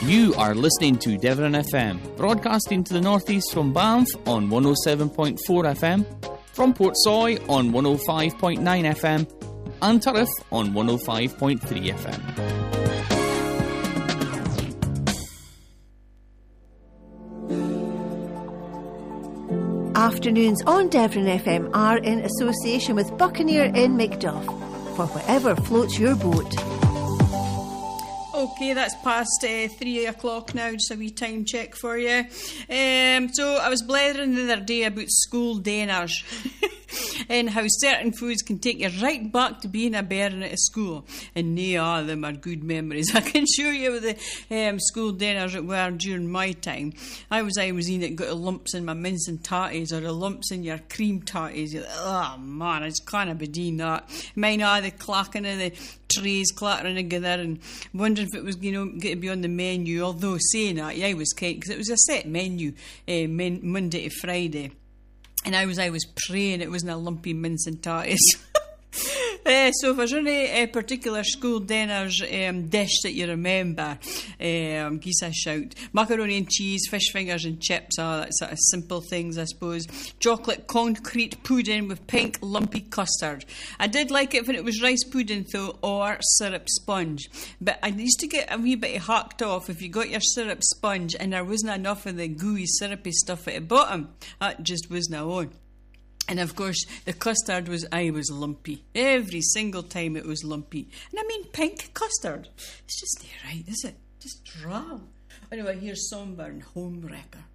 You are listening to Devon FM, broadcasting to the northeast from Banff on 107.4 FM, from Portsoy on 105.9 FM, and Turriff on 105.3 FM. Afternoons on Devon FM are in association with Buccaneer in Macduff, for whatever floats your boat. Okay, that's past 3 o'clock now, just a wee time check for you. So I was blathering the other day about school dinners and how certain foods can take you right back to being a bairn at a school. And nae all of them are good memories. I can show you the school dinners that were during my time. I was in it, got lumps in my mince and tatties or the lumps in your cream tatties. Oh man, I just can't be doing that. Mine are the clacking of the trays clattering together and wondering if it was, going to be on the menu. Although saying that, yeah, I was kind, because it was a set menu, Monday to Friday. And I was praying it wasn't a lumpy mince and tatties. So if there's any particular school dinners dish that you remember, give us a shout. Macaroni and cheese, fish fingers and chips, all that sort of simple things, I suppose. Chocolate concrete pudding with pink lumpy custard. I did like it when it was rice pudding though, or syrup sponge. But I used to get a wee bit hacked off if you got your syrup sponge and there wasn't enough of the gooey syrupy stuff at the bottom. That just wasn't on. And of course, the custard was lumpy. Every single time it was lumpy. And I mean pink custard. It's just not right, is it? Just wrong. Anyway, here's Somber and Homewrecker.